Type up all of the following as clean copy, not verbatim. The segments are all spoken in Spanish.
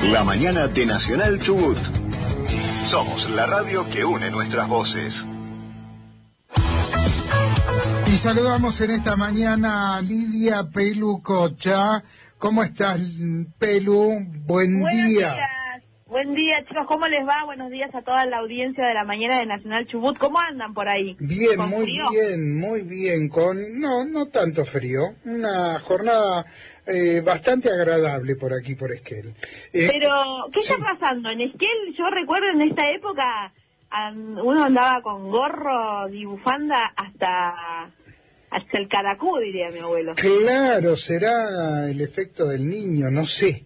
La mañana de Nacional Chubut. Somos la radio que une nuestras voces. Y saludamos en esta mañana a Lidia Pelu Cocha. ¿Cómo estás, Pelu? Buen día. Buen día, chicos. ¿Cómo les va? Buenos días a toda la audiencia de la mañana de Nacional Chubut. ¿Cómo andan por ahí? Bien, muy bien. No tanto frío. Una jornada bastante agradable por aquí, por Esquel. Pero, ¿qué está pasando? En Esquel, yo recuerdo en esta época, uno andaba con gorro y bufanda hasta el caracú, diría mi abuelo. Claro, será el efecto del niño, no sé,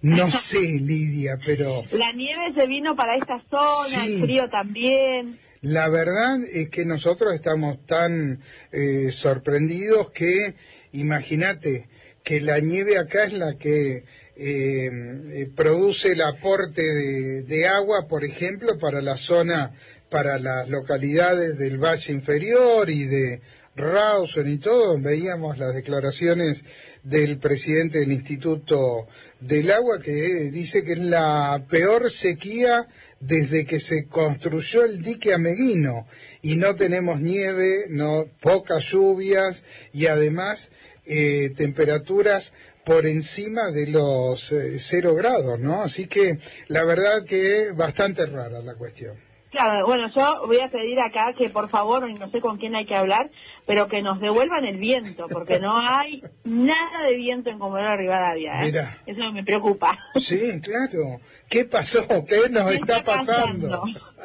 Lidia, pero... La nieve se vino para esta zona, sí. El frío también. La verdad es que nosotros estamos tan sorprendidos que, imagínate, que la nieve acá es la que produce el aporte de agua, por ejemplo, para la zona, para las localidades del Valle Inferior y de Rawson y todo. Veíamos las declaraciones del presidente del Instituto del Agua, que dice que es la peor sequía desde que se construyó el dique Ameguino, y no tenemos nieve, pocas lluvias y además temperaturas por encima de los 0 grados, ¿no? Así que la verdad que es bastante rara la cuestión. Claro, bueno, yo voy a pedir acá que por favor, no sé con quién hay que hablar, pero que nos devuelvan el viento, porque no hay nada de viento en Comodoro Rivadavia, ¿eh? Mira. Eso me preocupa. Sí, claro. ¿Qué pasó? ¿Qué nos está pasando?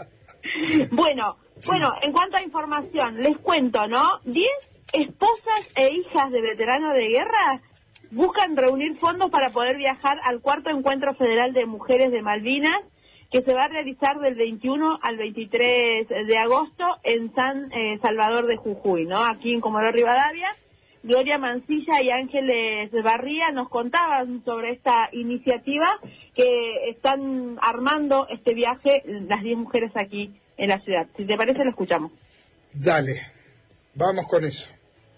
Bueno, en cuanto a información, les cuento, ¿no? 10 esposas e hijas de veteranos de guerra buscan reunir fondos para poder viajar al 4º Encuentro Federal de Mujeres de Malvinas, que se va a realizar del 21 al 23 de agosto en San Salvador de Jujuy, ¿no? Aquí en Comodoro Rivadavia. Gloria Mancilla y Ángeles Barría nos contaban sobre esta iniciativa que están armando este viaje las 10 mujeres aquí en la ciudad. Si te parece, lo escuchamos. Dale, vamos con eso.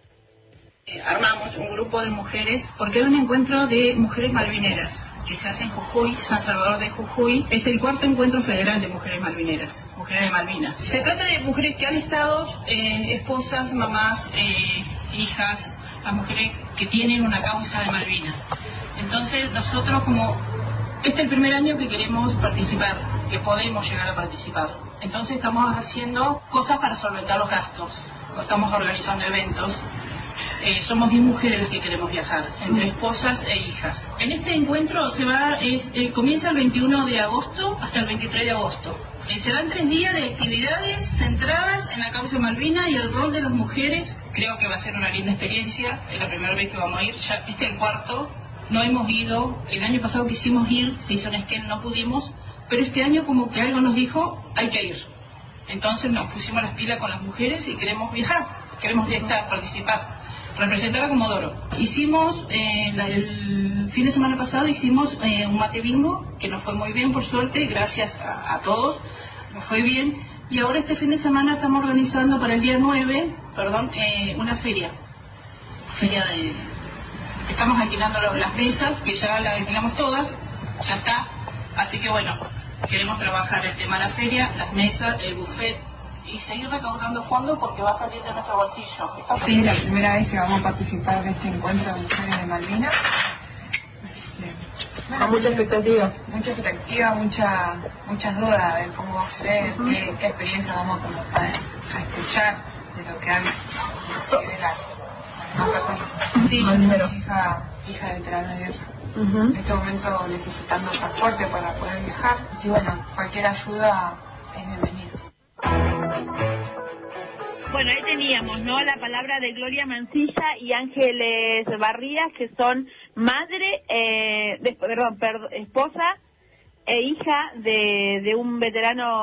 Armamos un grupo de mujeres porque hay un encuentro de mujeres malvineras que se hace en Jujuy, San Salvador de Jujuy. Es el 4º Encuentro Federal de Mujeres Malvineras, mujeres de Malvinas. Se trata de mujeres que han estado esposas, mamás, hijas, las mujeres que tienen una causa de Malvinas. Entonces nosotros, como este es el primer año que queremos participar, que podemos llegar a participar, entonces estamos haciendo cosas para solventar los gastos, estamos organizando eventos. Somos 10 mujeres las que queremos viajar, entre esposas e hijas. En este encuentro comienza el 21 de agosto hasta el 23 de agosto. Serán 3 días de actividades centradas en la causa Malvina y el rol de las mujeres. Creo que va a ser una linda experiencia, es la primera vez que vamos a ir, ya este es el 4º, no hemos ido, el año pasado quisimos ir, se hizo en Esquel, no pudimos, pero este año como que algo nos dijo, hay que ir. Entonces nos pusimos las pilas con las mujeres y queremos viajar, queremos estar, participar. Representar a Comodoro. Hicimos, el fin de semana pasado hicimos un mate bingo, que nos fue muy bien, por suerte, gracias a todos, nos fue bien. Y ahora este fin de semana estamos organizando para el día 9, una feria. Estamos alquilando las mesas, que ya las alquilamos todas, ya está. Así que bueno, queremos trabajar el tema de la feria, las mesas, el buffet, y seguir recaudando fondos porque va a salir de nuestro bolsillo. Sí, es la primera vez que vamos a participar de este encuentro de mujeres de Malvinas. Con mucha expectativa. Mucha expectativa, muchas dudas a ver cómo va a ser, qué experiencia vamos a escuchar de lo que han de las personas. Sí, yo soy hija de veterano de guerra. En este momento necesitando transporte para poder viajar. Y bueno, cualquier ayuda es bienvenida. Bueno, ahí teníamos, ¿no? La palabra de Gloria Mancilla y Ángeles Barrías, que son madre, esposa e hija de un veterano